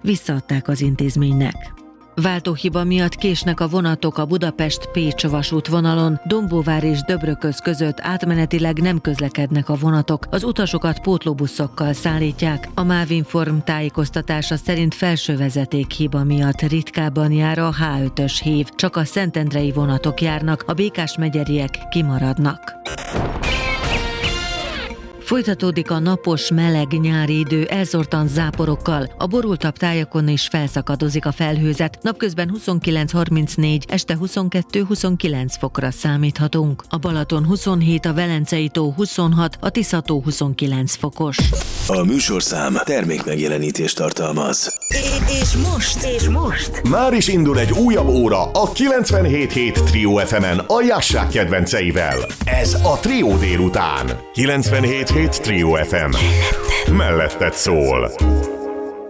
visszaadták az intézménynek. Váltóhiba miatt késnek a vonatok a Budapest-Pécs vasútvonalon, Dombóvár és Döbrököz között átmenetileg nem közlekednek a vonatok, az utasokat pótlóbuszokkal szállítják. A MÁV-Inform tájékoztatása szerint felsővezeték hiba miatt ritkábban jár a H5-ös hév, csak a szentendrei vonatok járnak, a Békás-megyeriek kimaradnak. Folytatódik a napos, meleg nyári idő elszórtan záporokkal. A borultabb tájakon is felszakadozik a felhőzet. Napközben 29-34, este 22-29 fokra számíthatunk. A Balaton 27, a Velencei tó 26, a Tisza tó 29 fokos. A műsorszám termékmegjelenítést tartalmaz. És most? Már is indul egy újabb óra a 97.7 Trio FM-en a Jassák kedvenceivel. Ez a Trio délután. 97.7 Trio FM. Melletted szól.